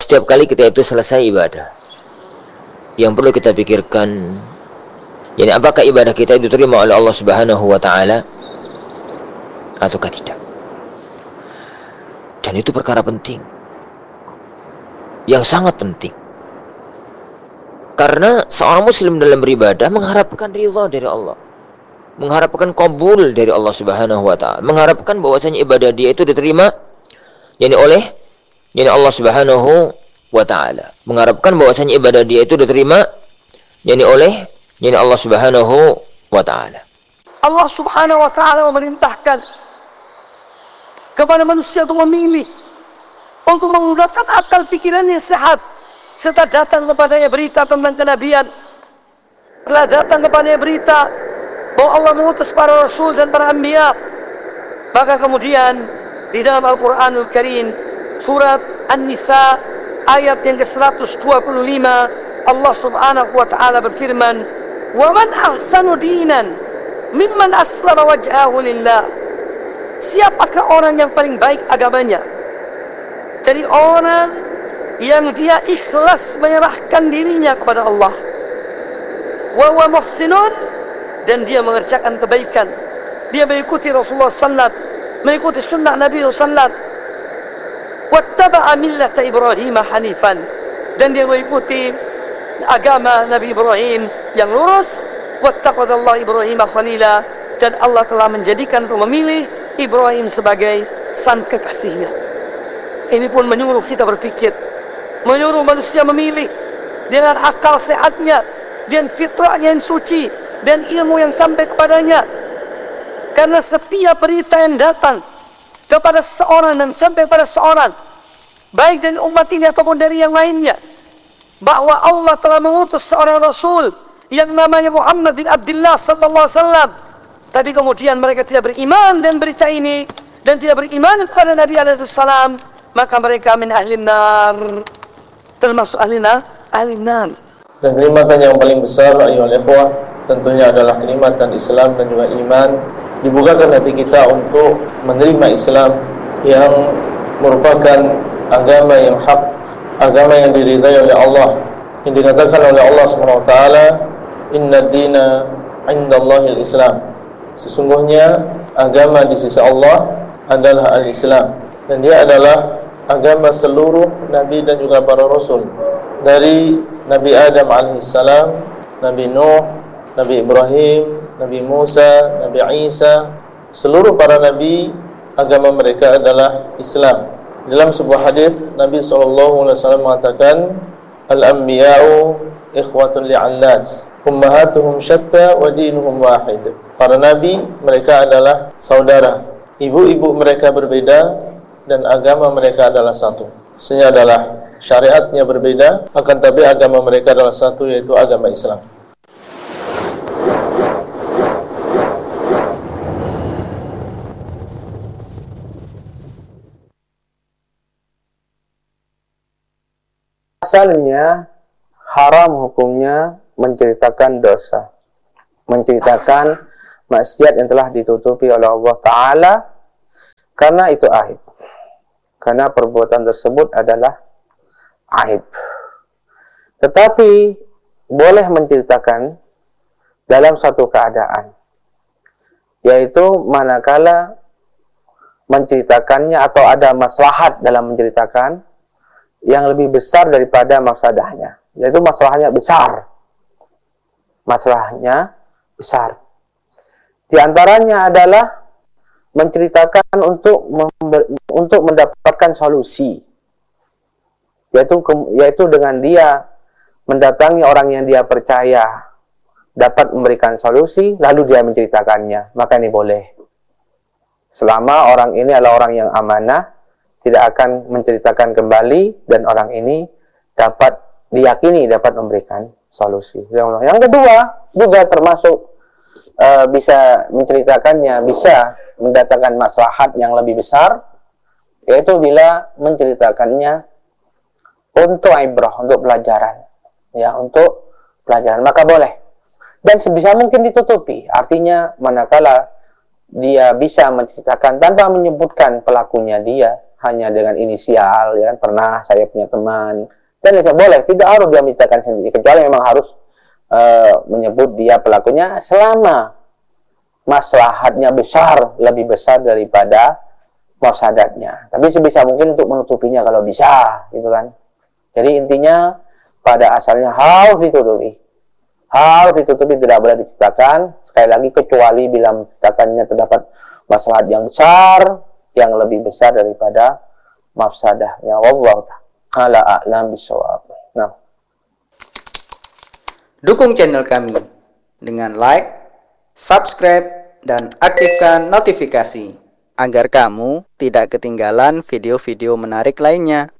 setiap kali kita itu selesai ibadah, yang perlu kita pikirkan, yani apakah ibadah kita itu diterima oleh Allah Subhanahu wa taala ataukah tidak. Dan itu perkara penting, yang sangat penting. Karena seorang muslim dalam beribadah mengharapkan ridha dari Allah, mengharapkan qabul dari Allah Subhanahu wa taala, mengharapkan bahwasanya ibadah dia itu diterima yani oleh Allah Subhanahu wa taala, mengharapkan bahwasanya ibadah dia itu diterima yani oleh Allah Subhanahu wa taala. Allah Subhanahu wa taala memerintahkan kepada manusia untuk memilih, untuk menggunakan akal pikiran yang sehat. Setelah datang kepadanya berita tentang kenabian, telah datang kepadanya berita bahwa Allah mengutus para rasul dan para anbiya, maka kemudian di dalam Al-Quranul Karim surat An-Nisa ayat yang ke-125 Allah Subhanahu wa taala berfirman, "Wa man ahsanu dinan mimman aslama wajhahu lillah." Siapakah orang yang paling baik agamanya dari orang yang dia ikhlas menyerahkan dirinya kepada Allah. Wa huwa muhsinun, dan dia mengerjakan kebaikan, dia mengikuti Rasulullah sallallahu, mengikuti sunnah Nabi sallallahu, wattaba'a millata Ibrahim hanifan, dan dia mengikuti agama Nabi Ibrahim yang lurus. Wattaqadallahu Ibrahim khalila, dan Allah telah menjadikan atau memilih Ibrahim sebagai sang kekasihnya. Ini pun menyuruh kita berpikir, menyuruh manusia memilih dengan akal sehatnya, dan fitrahnya yang suci, dan ilmu yang sampai kepadanya. Karena setiap berita yang datang kepada seorang dan sampai pada seorang, baik dari umat ini ataupun dari yang lainnya, bahwa Allah telah mengutus seorang Rasul yang namanya Muhammad bin Abdullah sallallahu alaihi wasallam, tapi kemudian mereka tidak beriman dengan berita ini dan tidak beriman kepada Nabi alaihi salam, maka mereka min ahlin nar, termasuk ahli nar. Dan kenikmatan yang paling besar ayyuhal ikhwah tentunya adalah kenikmatan Islam dan juga iman. Dibukakan hati kita untuk menerima Islam yang merupakan agama yang hak, agama yang diridhai oleh Allah, yang dikatakan oleh Allah Subhanahu wa taala, "Inna dina 'indallahil Islam." Sesungguhnya agama di sisi Allah adalah al-Islam, dan dia adalah agama seluruh nabi dan juga para rasul, dari Nabi Adam alaihissalam, Nabi Nuh, Nabi Ibrahim, Nabi Musa, Nabi Isa. Seluruh para nabi agama mereka adalah Islam. Dalam sebuah hadis Nabi SAW mengatakan, "Al-anbiya'u ikhwatun li'allat, ummahatuhum syatta wa dinuhum wahid." Para nabi mereka adalah saudara, ibu-ibu mereka berbeda dan agama mereka adalah satu. Maksudnya adalah syariatnya berbeda, akan tapi agama mereka adalah satu, yaitu agama Islam. Asalnya haram hukumnya menceritakan dosa, menceritakan maksiat yang telah ditutupi oleh Allah Ta'ala, karena itu aib, karena perbuatan tersebut adalah aib. Tetapi boleh menceritakan dalam satu keadaan, yaitu manakala menceritakannya atau ada maslahat dalam menceritakan yang lebih besar daripada mafsadahnya, yaitu masalahnya besar. Masalahnya besar. Di antaranya adalah menceritakan untuk mendapatkan solusi, yaitu dengan dia mendatangi orang yang dia percaya dapat memberikan solusi, lalu dia menceritakannya, maka ini boleh. Selama orang ini adalah orang yang amanah, tidak akan menceritakan kembali, dan orang ini dapat diyakini dapat memberikan solusi. Yang kedua juga termasuk bisa menceritakannya, bisa mendatangkan maslahat yang lebih besar, yaitu bila menceritakannya untuk ibrah, untuk pelajaran, ya, untuk pelajaran, maka boleh. Dan sebisa mungkin ditutupi, artinya manakala dia bisa menceritakan tanpa menyebutkan pelakunya dia, hanya dengan inisial, ya kan, pernah saya punya teman, dan bisa boleh, tidak harus dia menceritakan sendiri, kecuali memang harus menyebut dia pelakunya selama maslahatnya besar, lebih besar daripada mafsadatnya. Tapi sebisa mungkin untuk menutupinya kalau bisa, gitu kan. Jadi intinya pada asalnya harus ditutupi, tidak boleh diceritakan. Sekali lagi, kecuali bila menceritakannya terdapat maslahat yang besar, yang lebih besar daripada mafsadahnya. Wallahu ta'ala a'lam bishawab. Nah, dukung channel kami dengan like, subscribe, dan aktifkan notifikasi agar kamu tidak ketinggalan video-video menarik lainnya.